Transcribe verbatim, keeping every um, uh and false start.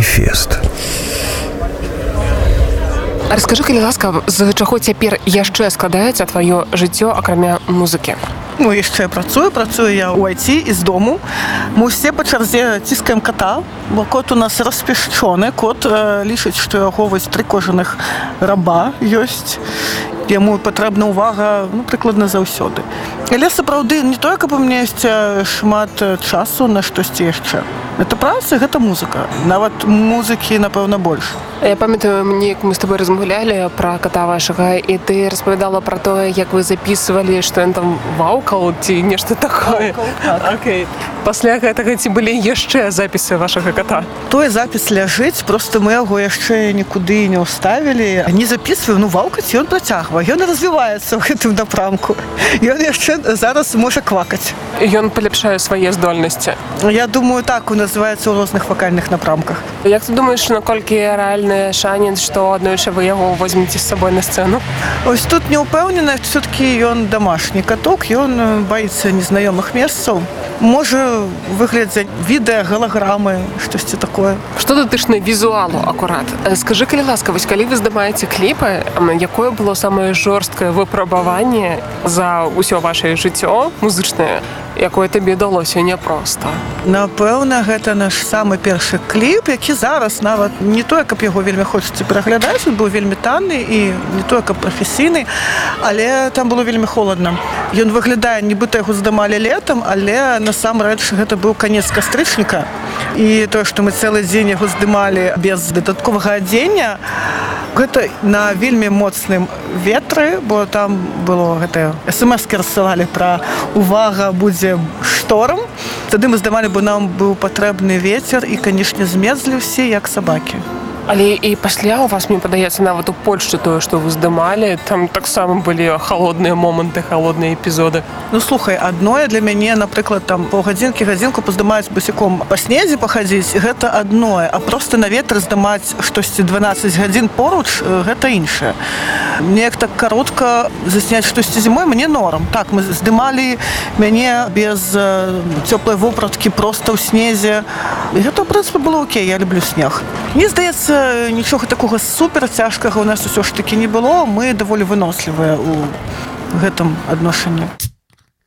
Маніфест. Раскажы, калі ласка, з чаго цяпер яшчэ складаецца тваё жыццё, акрамя музыкі? Ну, яшчэ працую, працую я ў ай ти і з дому. Мы ўсе па чарзе ціскаем кота, бо кот у нас распішчоны. Кот э, лічыць, што яго вось тры кожаных раба ёсць. Яму патрэбна ўвага, ну, прыкладна заўсёды. Але сапраўды не тое, каб у мяне ёсць шмат часу на штосьці яшчэ. Гэта праца, гэта музыка. Нават музыкі, напэўна, больш. Я памятаю, мне мы з тобой размаўлялі пра кота вашага, і ты распавядала пра тое, як вы запісвалі, што ён там ваўкаў ці нешта такое. Окей. Пасля гэтага ці былі яшчэ запісы вашага кота? Той запіс ляжыць, проста мы яго яшчэ нікуды не ўставілі. Не запісваем, ну ваўкаць ён працягвае. Ён развіваецца ў гэтым напрамку. Ён яшчэ зараз можа квакаць. Ён паляпшае свае здольнасці. Я думаю, так у называецца ў розных вакальных напрамках. Як ты думаеш, наколькі рэальны шанец, што аднойчы вы яго возьмеце з сабой на сцэну? Ось тут не ўпэўнена, все-таки ён дамашні каток, ён баіцца незнаёмых месцаў. Можа выглядзець відэа, галаграмы, штосьці такое. Што датычна візуалу акурат? Скажы, калі ласка, вось калі вы здымаеце кліпы, якое было самае жорсткае выпрабаванне за ўсё вашае жыццё музычнае, якое табе далося няпроста? Напэўна, гэта наш самы першы кліп, які зараз нават не тое, каб яго вельмі хочацца пераглядаць, ён быў вельмі танны і не тое, каб прафесійны, але там было вельмі холадна. Ён выглядае, нібыта яго здымалі летам, але насамрэч гэта быў канец кастрычніка. І тое, што мы цэлы дзень яго здымалі без дадатковага адзення, гэта на вельмі моцным ветры, бо там было гэтае эс-эм-эскі рассылалі пра увага будзе шторм. Тады мы здымалі, бо нам быў патрэбны вецер і, канешне, змерзлі ўсе як сабакі. Але і пасля у вас, мне падаецца, нават у Польшчы тое, што вы здымалі, там таксама былі халодныя моманты, халодныя эпізоды. Ну, слухай, адное для мяне, напрыклад, там паўгадзінкі, гадзінку паздымаць басіком па снезе пахадзіць, гэта адное, а проста на ветры здымаць штосьці дванаццаць гадзін поруч, гэта іншае. Неяк так каротка засняць штосьці зімой мне норм. Так, мы здымалі мяне без цёплай вопраткі проста ў снезе. І гэта, ў прынцыпе, было окей, я люблю снег. Мне здаецца, нічога такога супер цяжкага у нас усё ж такі не было. Мы даволі вынослівыя ў гэтым адношанні.